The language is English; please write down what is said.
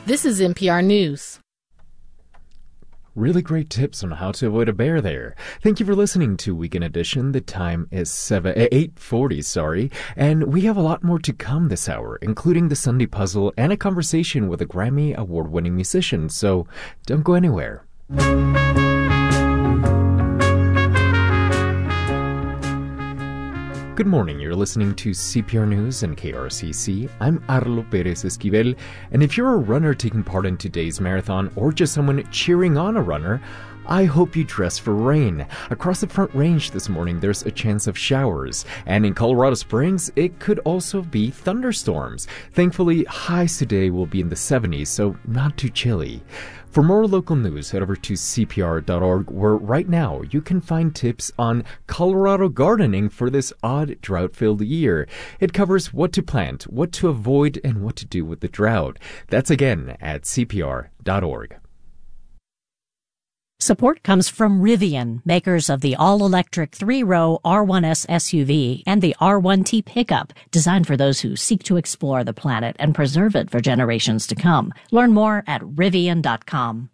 This is NPR News. Really great tips on how to avoid a bear there. Thank you for listening to Weekend Edition. The time is 8:40, and we have a lot more to come this hour, including the Sunday Puzzle and a conversation with a Grammy Award-winning musician, so don't go anywhere. Good morning. You're listening to CPR News and KRCC. I'm Arlo Perez Esquivel, and if you're a runner taking part in today's marathon or just someone cheering on a runner, I hope you dress for rain. Across the Front Range this morning, there's a chance of showers. And in Colorado Springs, it could also be thunderstorms. Thankfully, highs today will be in the 70s, so not too chilly. For more local news, head over to CPR.org, where right now you can find tips on Colorado gardening for this odd drought-filled year. It covers what to plant, what to avoid, and what to do with the drought. That's again at CPR.org. Support comes from Rivian, makers of the all-electric 3-row R1S SUV and the R1T pickup, designed for those who seek to explore the planet and preserve it for generations to come. Learn more at Rivian.com.